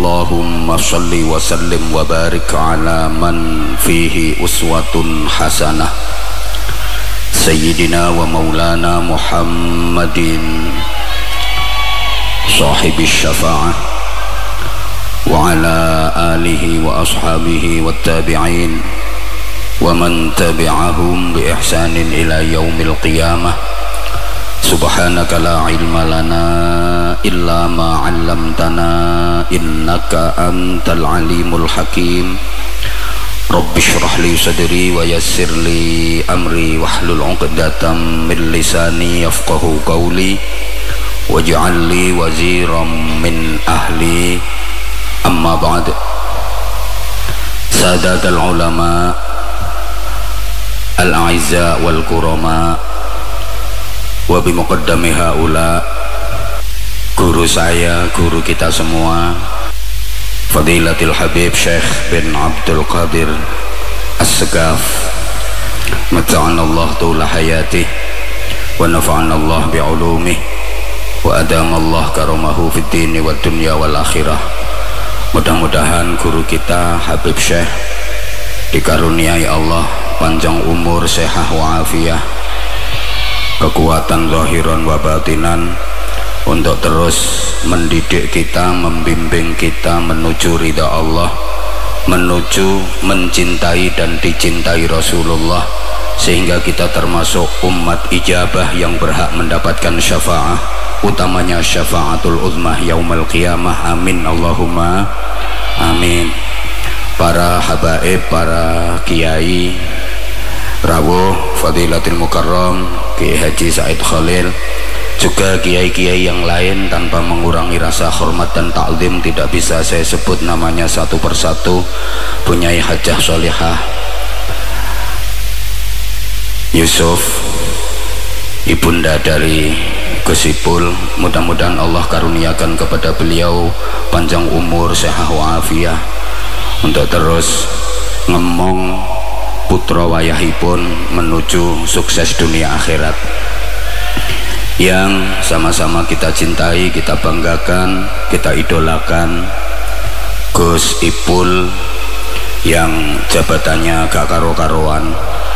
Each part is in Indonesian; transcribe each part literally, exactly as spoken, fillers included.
Allahumma salli wa sallim wa barik ala man fihi uswatun hasanah Sayyidina wa maulana Muhammadin sahibi syafa'ah wa ala alihi wa ashabihi wa tabi'in wa man tabi'ahum bi ihsanin ila yaumil qiyamah. Subhanaka la ilma lana illa ma 'allamtana innaka antal alimul hakim. Rabbi shrah li sadri wa yassir li amri wahlul 'uqdatam min lisani yafqahu qawli waj'al li waziran min ahli. Amma ba'd. Sadatul ulama al-a'izza wal kurama wa bimuqaddami haula, guru saya, guru kita semua, Fadilatul Habib Syekh bin Abdul Qadir As-Segaf, mata'anallah tula hayatih wa nafa'anallah bi'ulumih wa adamallah karamahu fid dini wad dunya wal akhirah. Mudah-mudahan guru kita Habib Syekh dikaruniai Allah panjang umur, sehat wa afiah, kekuatan zahiran wa batinan untuk terus mendidik kita, membimbing kita menuju ridha Allah, menuju mencintai dan dicintai Rasulullah, sehingga kita termasuk umat ijabah yang berhak mendapatkan syafaat, utamanya syafaatul uzmah yaumul qiyamah. Amin Allahumma amin. Para habaib, para kiai rawuh Fadilatul Mukarram Kiai Haji Said Khalil, juga kiai-kiai yang lain, tanpa mengurangi rasa hormat dan ta'zim, tidak bisa saya sebut namanya satu persatu. Punyai Hajah Sholihah Yusuf, ibunda dari Gus Ipul, mudah-mudahan Allah karuniakan kepada beliau panjang umur, sehat wa'afiyah untuk terus ngomong putra wayahipun menuju sukses dunia akhirat, yang sama-sama kita cintai, kita banggakan, kita idolakan. Gus Ipul yang jabatannya gak karo-karoan,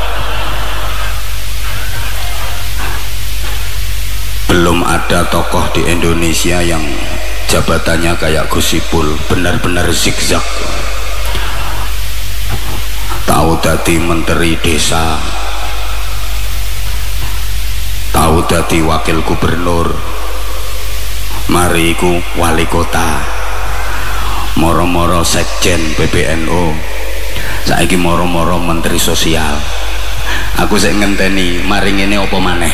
belum ada tokoh di Indonesia yang jabatannya kayak Gus Ipul, benar-benar zigzag. Tahu dadi menteri desa, tahu dadi wakil gubernur, mari iku wali kota, moro-moro sekjen P B N U, saiki moro-moro menteri sosial. Aku sik ngenteni mari ngene apa maneh.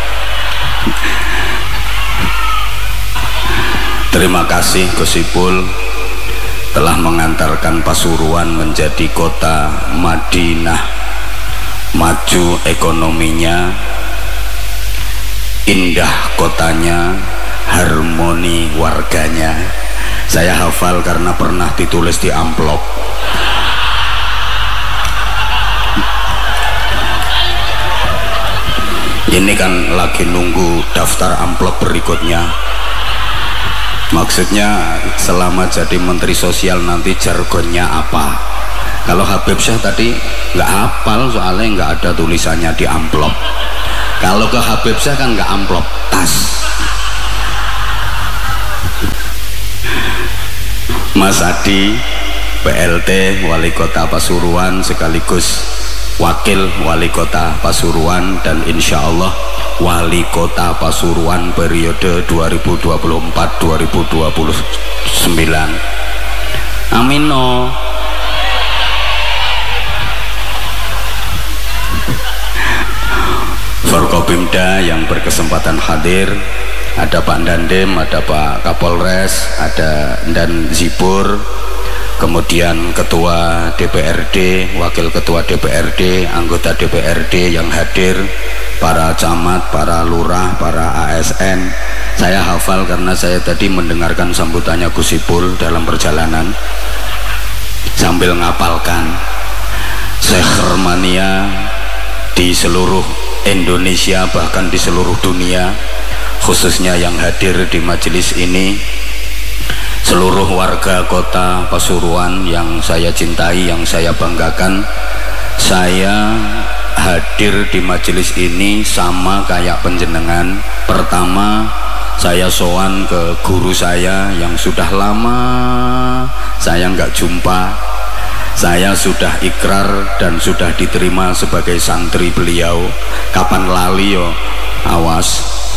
Terima kasih Gus Ipul telah mengantarkan Pasuruan menjadi kota Madinah, maju ekonominya, indah kotanya, harmoni warganya. Saya hafal karena pernah ditulis di amplop. Ini kan lagi nunggu daftar amplop berikutnya. Maksudnya selama jadi menteri sosial nanti jargonnya apa. Kalau Habib Syekh tadi nggak hafal, soalnya nggak ada tulisannya di amplop. Kalau ke Habib Syekh kan nggak amplop, tas. Mas Adi P L T Wali Kota Pasuruan sekaligus Wakil Wali Kota Pasuruan, dan insya Allah Wali Kota Pasuruan periode dua ribu dua puluh empat dua ribu dua puluh sembilan. Amin no. Forkopimda yang berkesempatan hadir, ada Pak Dandem, ada Pak Kapolres, ada Dan Zipur, kemudian Ketua D P R D, Wakil Ketua D P R D, anggota D P R D yang hadir, para camat, para lurah, para A S N. Saya hafal karena saya tadi mendengarkan sambutannya Gus Ipul dalam perjalanan sambil ngapalkan. Syekh Mania di seluruh Indonesia, bahkan di seluruh dunia, khususnya yang hadir di majelis ini, seluruh warga kota Pasuruan yang saya cintai, yang saya banggakan. Saya hadir di majelis ini sama kayak penjenengan. Pertama, saya sowan ke guru saya yang sudah lama saya nggak jumpa. Saya sudah ikrar dan sudah diterima sebagai santri beliau. Kapan lali yo, awas.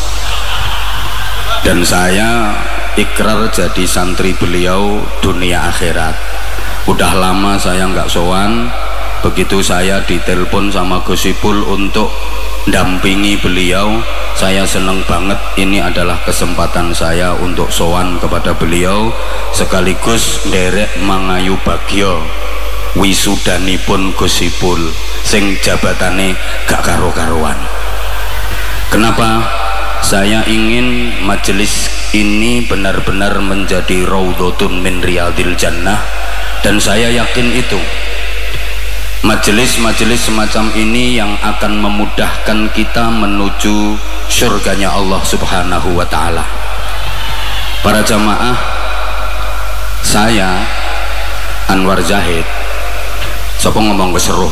Dan saya ikrar jadi santri beliau dunia akhirat. Udah lama saya nggak sowan. Begitu saya ditelepon sama Gus Ipul untuk dampingi beliau, saya senang banget. Ini adalah kesempatan saya untuk sowan kepada beliau sekaligus nderek mangayu bagyo wisudanipun Gus Ipul sing jabatane gak karo-karuan. Kenapa saya ingin majelis ini benar-benar menjadi raudhatun min riyadil jannah, dan saya yakin itu majelis-majelis semacam ini yang akan memudahkan kita menuju surganya Allah Subhanahu wa ta'ala. Para jamaah, saya Anwar Zahid, sapa ngomong keseruh,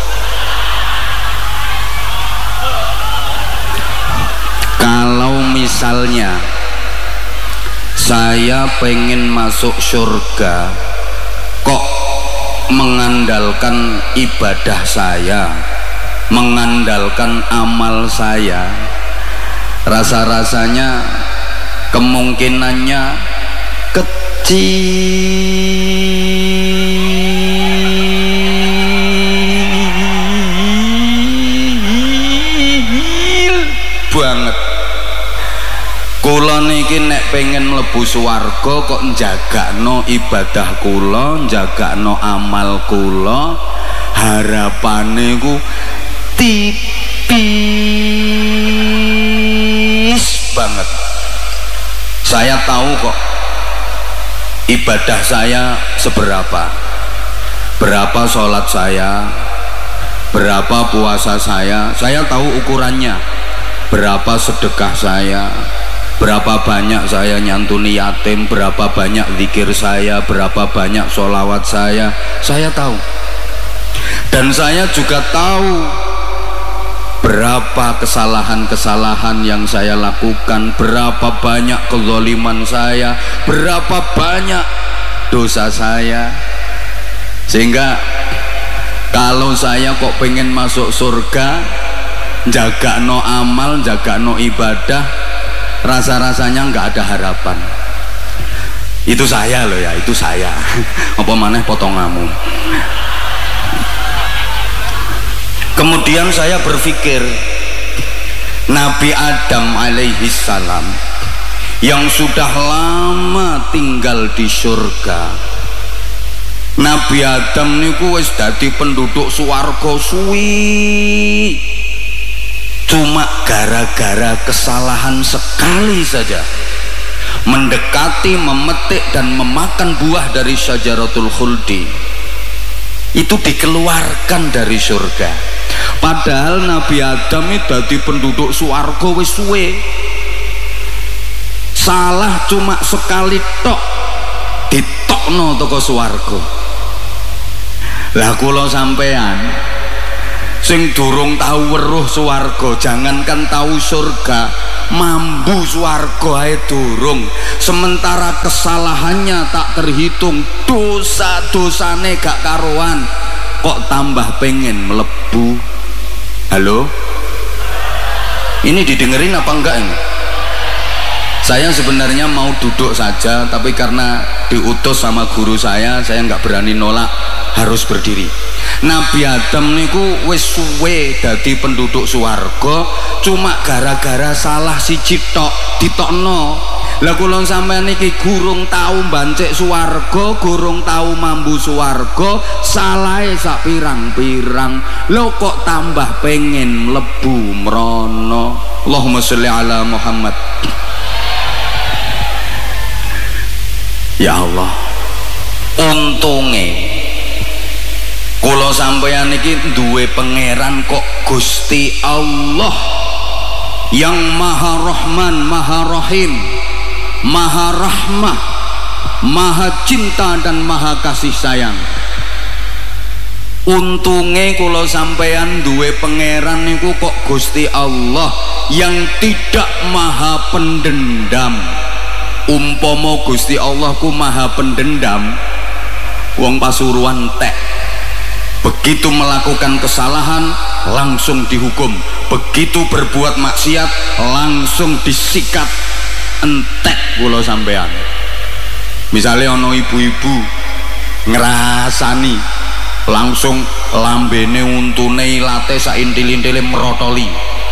kalau misalnya saya pengen masuk surga kok mengandalkan ibadah saya, mengandalkan amal saya, rasa-rasanya kemungkinannya kecil banget. Kula niki nek pengen mlebu swarga kok njagakno ibadah kula, njagakno amal kula, harapane ku tipis banget. Saya tahu kok ibadah saya seberapa, berapa sholat saya, berapa puasa saya, saya tahu ukurannya. Berapa sedekah saya, berapa banyak saya nyantuni yatim, berapa banyak zikir saya, berapa banyak sholawat saya, saya tahu. Dan saya juga tahu berapa kesalahan-kesalahan yang saya lakukan, berapa banyak kezaliman saya, berapa banyak dosa saya. Sehingga kalau saya kok pengen masuk surga, jaga no amal, jaga no ibadah, rasa-rasanya nggak ada harapan. Itu saya loh ya, itu saya. Apa maneh potongamu. Kemudian saya berpikir, Nabi Adam alaihi salam yang sudah lama tinggal di surga, Nabi Adam niku wis dadi penduduk swarga suwi, cuma gara-gara kesalahan sekali saja mendekati, memetik dan memakan buah dari syajaratul khuldi, itu dikeluarkan dari surga. Padahal Nabi Adam itu dadi penduduk swarga wis suwe, salah cuma sekali tok ditokno toko swarga. Lah kula sampean sing durung tahu weruh swarga, jangankan tahu surga, mambu swarga ae durung, sementara kesalahannya tak terhitung, dosa-dosane gak karuan, kok tambah pengen melebu. Halo, ini didengerin apa enggak ini? Saya sebenarnya mau duduk saja, tapi karena diutus sama guru saya, saya nggak berani nolak, harus berdiri. Nabi Adam niku wis suwe dadi penduduk swarga, cuma gara-gara salah siji tok ditokno. Lah kula sampeyan niki gurung tau mbancik swarga, gurung tau mambu swarga, salahe sak pirang-pirang. Lho kok tambah pengen mlebu mrono. Allahumma sholli ala Muhammad. Ya Allah, untunge kula sampeyan iki duwe pangeran kok Gusti Allah yang Maha Rahman, Maha Rahim, Maha Rahmah, maha cinta dan maha kasih sayang. Untunge kula sampeyan duwe pangeran niku kok Gusti Allah yang tidak maha pendendam. Umpama Gusti Allah ku maha pendendam, wong Pasuruan tek, begitu melakukan kesalahan langsung dihukum, begitu berbuat maksiat langsung disikat, entek kula sampeyan. Misalnya ono ibu-ibu ngerasani langsung lambene untune ilate saintil-intile merotoli.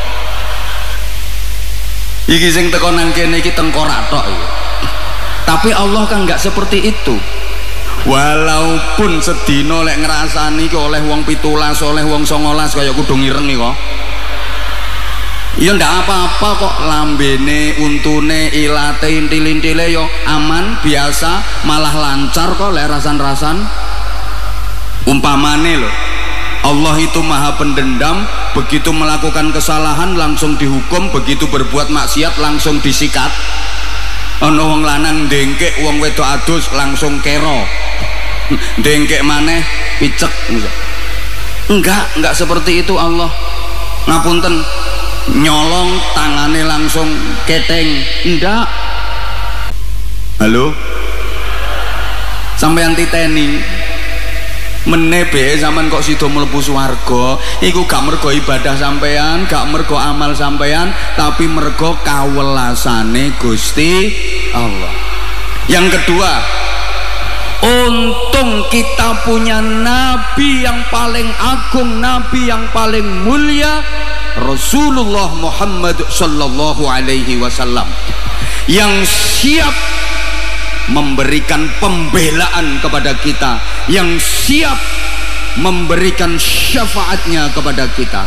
Iki sing teko nang kene iki tengkorak tok iki. Tapi Allah kan enggak seperti itu. Walaupun sedina lek ngrasani ki oleh wong pitulas, oleh wong songolas kaya kudu ngireng iki kok. Ya ndak apa-apa kok lambene untune ilate intil-intile yo aman biasa, malah lancar kok lek rasan-rasan. Umpamane loh, Allah itu maha pendendam, begitu melakukan kesalahan langsung dihukum, begitu berbuat maksiat langsung disikat. Ono wong lanang dengkek wong wedok adus langsung kero, dengkek maneh picek. Enggak, enggak seperti itu Allah. Ngapunten, nyolong tangane langsung keteng, enggak. Halo, sampeyan titeni menebe zaman kok sido mlebu swarga iku gak mergo ibadah sampean, gak mergo amal sampean, tapi mergo kawelasane Gusti Allah. Yang kedua, untung kita punya nabi yang paling agung, nabi yang paling mulia, Rasulullah Muhammad sallallahu alaihi wasallam, yang siap memberikan pembelaan kepada kita, yang siap memberikan syafaatnya kepada kita.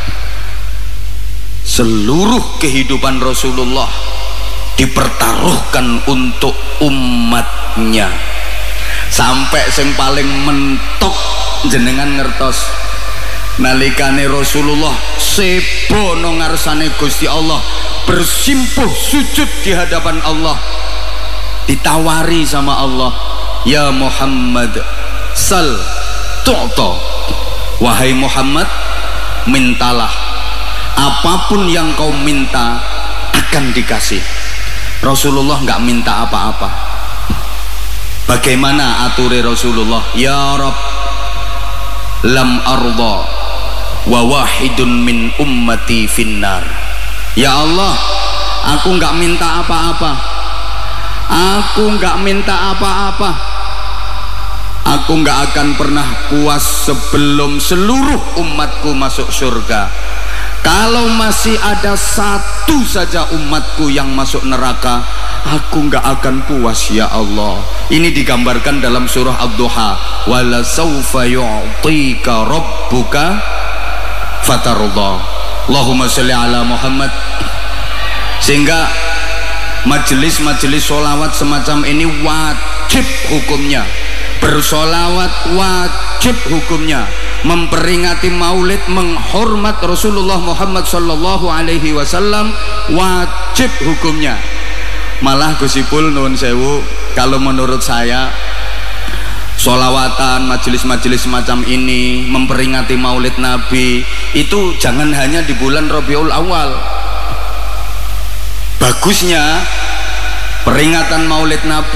Seluruh kehidupan Rasulullah dipertaruhkan untuk umatnya, sampai sing paling mentok jenengan ngertos nalikane Rasulullah sebo nang ngarsane Gusti Allah, bersimpuh sujud di hadapan Allah, ditawari sama Allah, ya Muhammad sal tu'ta, wahai Muhammad mintalah, apapun yang kau minta akan dikasih. Rasulullah nggak minta apa-apa. Bagaimana ature Rasulullah? Ya Rabb, lam arda wa wahidun min ummati finnar. Ya Allah, aku nggak minta apa-apa. Aku nggak minta apa-apa. Aku nggak akan pernah puas sebelum seluruh umatku masuk surga. Kalau masih ada satu saja umatku yang masuk neraka, aku nggak akan puas ya Allah. Ini digambarkan dalam surah Ad-Duha, wala sawfa yu'tika rabbuka fatarudha. Allahumma sholli ala Muhammad. Sehingga majelis-majelis sholawat semacam ini wajib hukumnya, bersolawat wajib hukumnya, memperingati maulid, menghormat Rasulullah Muhammad sallallahu alaihi wasallam wajib hukumnya. Malah gusipul nuwun sewu, kalau menurut saya sholawatan, majelis-majelis semacam ini, memperingati maulid Nabi itu jangan hanya di bulan Rabiul Awal. Bagusnya peringatan maulid Nabi